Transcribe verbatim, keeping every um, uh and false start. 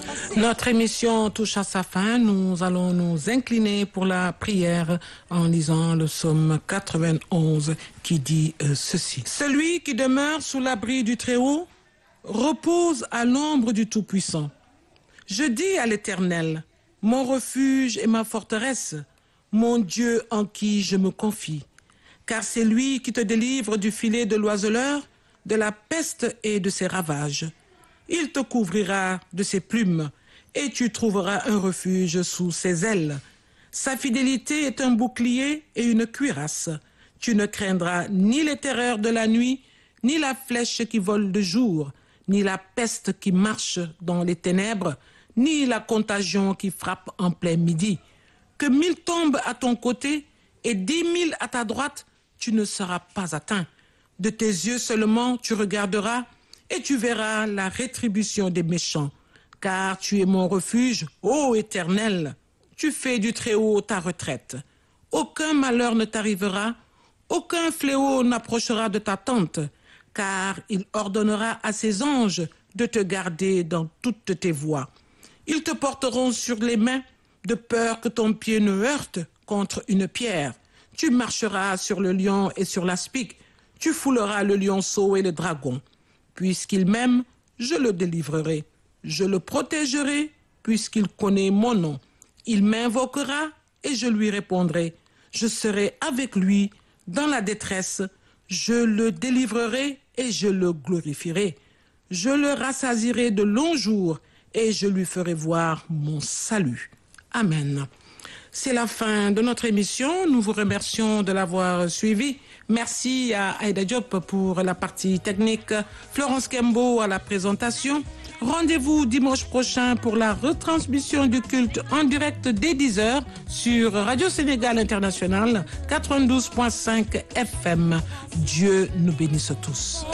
Notre émission touche à sa fin. Nous allons nous incliner pour la prière en lisant le psaume quatre-vingt-onze qui dit euh, ceci. Celui qui demeure sous l'abri du Très-Haut repose à l'ombre du Tout-Puissant. Je dis à l'Éternel, mon refuge et ma forteresse, mon Dieu en qui je me confie. Car c'est lui qui te délivre du filet de l'oiseleur, de la peste et de ses ravages. Il te couvrira de ses plumes et tu trouveras un refuge sous ses ailes. Sa fidélité est un bouclier et une cuirasse. Tu ne craindras ni les terreurs de la nuit, ni la flèche qui vole de jour, ni la peste qui marche dans les ténèbres, ni la contagion qui frappe en plein midi. Que mille tombent à ton côté et dix mille à ta droite, tu ne seras pas atteint. De tes yeux seulement tu regarderas et tu verras la rétribution des méchants. Car tu es mon refuge, ô Éternel. Tu fais du Très-Haut ta retraite. Aucun malheur ne t'arrivera, aucun fléau n'approchera de ta tente, car il ordonnera à ses anges de te garder dans toutes tes voies. Ils te porteront sur les mains, de peur que ton pied ne heurte contre une pierre. Tu marcheras sur le lion et sur l'aspic, tu fouleras le lionceau et le dragon. Puisqu'il m'aime, je le délivrerai. Je le protégerai, puisqu'il connaît mon nom. Il m'invoquera et je lui répondrai. Je serai avec lui dans la détresse. Je le délivrerai et je le glorifierai. Je le rassasierai de longs jours et je lui ferai voir mon salut. Amen. C'est la fin de notre émission. Nous vous remercions de l'avoir suivi. Merci à Aïda Diop pour la partie technique, Florence Kembo à la présentation. Rendez-vous dimanche prochain pour la retransmission du culte en direct dès dix heures sur Radio Sénégal International quatre-vingt-douze point cinq F M. Dieu nous bénisse tous.